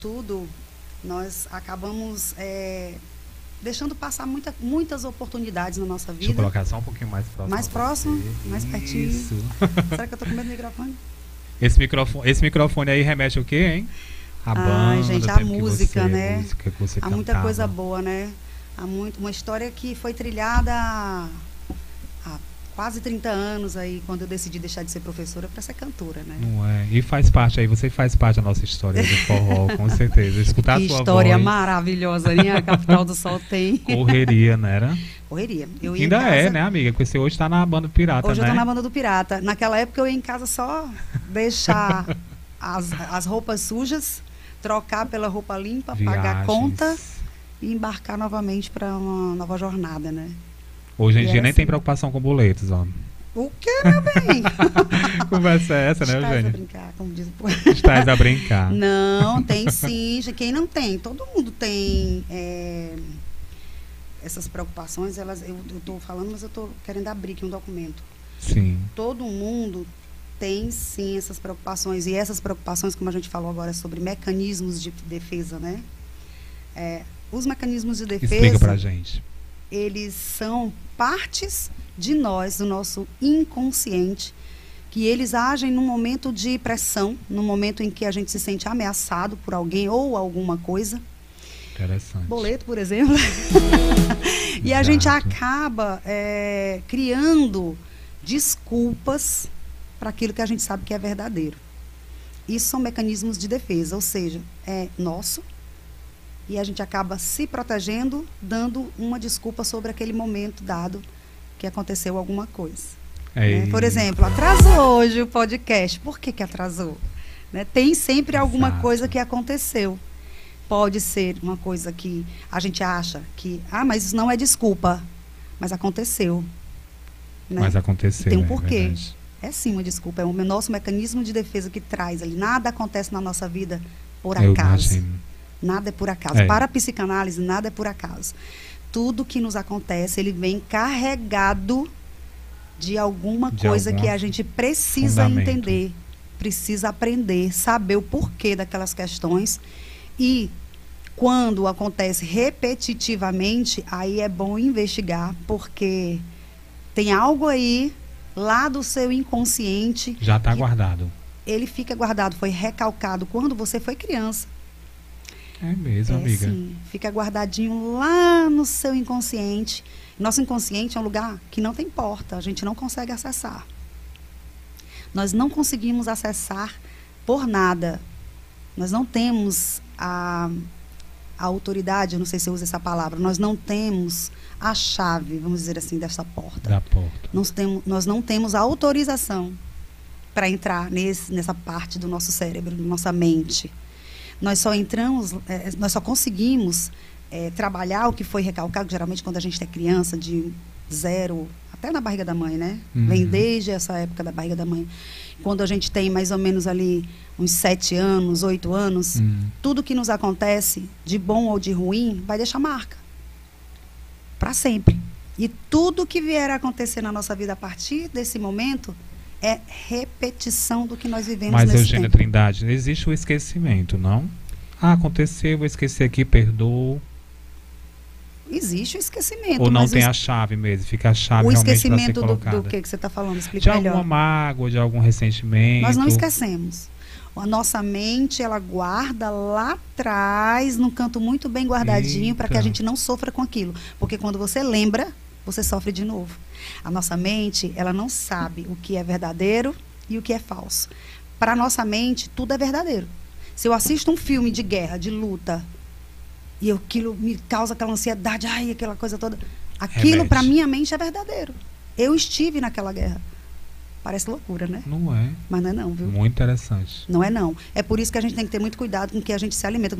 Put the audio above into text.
tudo, nós acabamos deixando passar muitas oportunidades na nossa Deixa eu vida. colocar só um pouquinho mais próximo. Mais próximo, mais pertinho. Isso. Será que eu tô com medo do microfone? Esse microfone aí remete o quê, hein? A banda, gente, o a tempo que música, você- né? música que você Há muita cantava. coisa boa, né? Uma história que foi trilhada há quase 30 anos aí, quando eu decidi deixar de ser professora para ser cantora, né? Não é? E faz parte aí, você faz parte da nossa história do forró, com certeza. Escutar Que a sua história voz, maravilhosa, né? A Capital do Sol tem. correria, né? Era? Correria. Eu ia em Ainda casa, é, né, amiga? Porque você hoje tá na banda pirata, hoje né? eu tô na banda do Pirata. Naquela época eu ia em casa só deixar as roupas sujas, trocar pela roupa limpa, pagar a Viagens. conta e embarcar novamente para uma nova jornada, né? Hoje em E dia é nem assim. tem preocupação com boletos, ó. O que, meu bem? Conversa é essa, né, Estás a Eugênio? brincar, como diz o povo. Estás a brincar. Não, tem sim. Quem não tem? Todo mundo tem essas preocupações. Eu estou falando, mas eu estou querendo abrir aqui um documento. Sim. Todo mundo tem sim essas preocupações. E essas preocupações, como a gente falou agora, sobre mecanismos de defesa, né? Os mecanismos de defesa, Explica pra gente. eles são partes de nós, do nosso inconsciente, que eles agem num momento de pressão, no momento em que a gente se sente ameaçado por alguém ou alguma coisa. Interessante. Boleto, por exemplo. E a gente Exato. acaba criando desculpas para aquilo que a gente sabe que é verdadeiro. Isso são mecanismos de defesa, ou seja, é nosso e a gente acaba se protegendo, dando uma desculpa sobre aquele momento dado que aconteceu alguma coisa. Né? Por exemplo, atrasou hoje o podcast. Por que atrasou? Né? Tem sempre alguma Exato. coisa que aconteceu. Pode ser uma coisa que a gente acha que, mas isso não é desculpa, mas aconteceu. Né? Mas aconteceu. Tem um é porquê. verdade. É sim uma desculpa, é o nosso mecanismo de defesa que traz ali. Nada acontece na nossa vida por Eu acaso. imagino. Nada é por acaso. É. Para a psicanálise, nada é por acaso. Tudo que nos acontece, ele vem carregado de alguma De coisa algum que a gente precisa fundamento. entender, precisa aprender, saber o porquê daquelas questões. E quando acontece repetitivamente, aí é bom investigar, porque tem algo aí lá do seu inconsciente. Já está que guardado. Ele fica guardado, foi recalcado quando você foi criança. É mesmo, amiga. Sim, fica guardadinho lá no seu inconsciente. Nosso inconsciente é um lugar que não tem porta, a gente não consegue acessar. Nós não conseguimos acessar por nada. Nós não temos a autoridade, eu não sei se eu uso essa palavra, nós não temos a chave, vamos dizer assim, dessa porta. Da porta. Nós não temos a autorização para entrar nessa parte do nosso cérebro, da nossa mente. Nós só conseguimos trabalhar o que foi recalcado, geralmente quando a gente é criança, de 0, até na barriga da mãe, né? Uhum. Vem desde essa época da barriga da mãe. Quando a gente tem mais ou menos ali uns 7 anos, 8 anos, tudo que nos acontece, de bom ou de ruim, vai deixar marca. Para sempre. E tudo que vier a acontecer na nossa vida a partir desse momento é repetição do que nós vivemos Mas, nesse Eugênia tempo. Trindade, existe o esquecimento, não? Aconteceu, vou esquecer aqui, perdoo. Existe o esquecimento. Ou não mas tem a chave mesmo? Fica a chave o realmente para ser esquecimento colocada. do que você está falando? De Explica alguma melhor. mágoa, de algum ressentimento. Nós não esquecemos. A nossa mente, ela guarda lá atrás, num canto muito bem guardadinho, para que a Eita. gente não sofra com aquilo. Porque quando você lembra, você sofre de novo. A nossa mente, ela não sabe o que é verdadeiro e o que é falso. Para a nossa mente, tudo é verdadeiro. Se eu assisto um filme de guerra, de luta, e aquilo me causa aquela ansiedade, aquela coisa toda, aquilo Remete. para minha mente é verdadeiro. Eu estive naquela guerra. Parece loucura, né? Não é. Mas não é não, viu? Muito interessante. Não é não. É por isso que a gente tem que ter muito cuidado com o que a gente se alimenta.